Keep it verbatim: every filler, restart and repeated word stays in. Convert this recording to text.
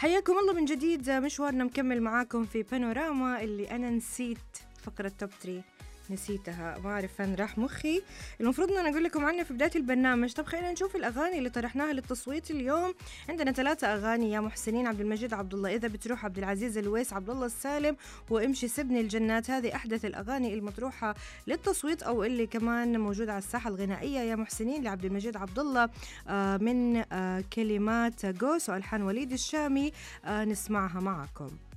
حياكم الله من جديد، مشوارنا مكمل معاكم في بانوراما. اللي أنا نسيت فقرة توب ثري، نسيتها، ما أعرف فين راح مخي. المفروض أن أنا أقول لكم عنها في بداية البرنامج. طب خلينا نشوف الأغاني اللي طرحناها للتصويت اليوم. عندنا ثلاثة أغاني: يا محسنين، عبد المجيد عبد الله، إذا بتروح، عبد العزيز الويس، عبد الله السالم، وامشي سبني الجنات. هذه أحدث الأغاني المطروحة للتصويت أو اللي كمان موجودة على الساحة الغنائية. يا محسنين لعبد المجيد عبد الله آه من آه كلمات جوس وألحان وليد الشامي. آه نسمعها معكم.